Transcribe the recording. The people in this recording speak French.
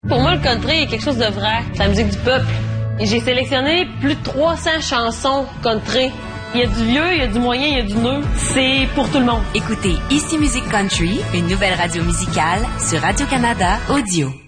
Pour moi, le country est quelque chose de vrai. C'est la musique du peuple. Et j'ai sélectionné plus de 300 chansons country. Il y a du vieux, il y a du moyen, il y a du neuf. C'est pour tout le monde. Écoutez Ici Musique Country, une nouvelle radio musicale sur Radio-Canada Audio.